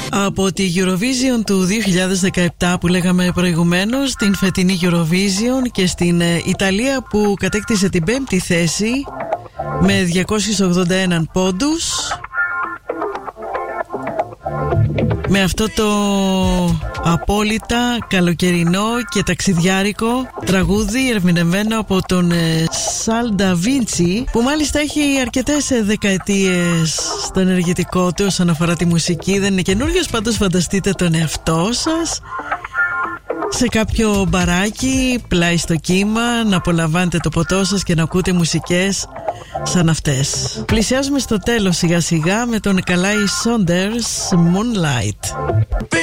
Από τη Eurovision του 2017 που λέγαμε προηγουμένως, την φετινή Eurovision, και στην Ιταλία που κατέκτησε την 5η θέση με 281 πόντους, με αυτό το απόλυτα καλοκαιρινό και ταξιδιάρικο τραγούδι ερμηνευμένο από τον Σάλντα Βίντσι, που μάλιστα έχει αρκετές δεκαετίες στο ενεργητικό του όσον αφορά τη μουσική. Δεν είναι καινούριος, πάντως φανταστείτε τον εαυτό σας σε κάποιο μπαράκι πλάι στο κύμα, να απολαμβάνετε το ποτό σας και να ακούτε μουσικές σαν αυτές. Πλησιάζουμε στο τέλος σιγά σιγά με τον Καλάι Σόντερς, Moonlight.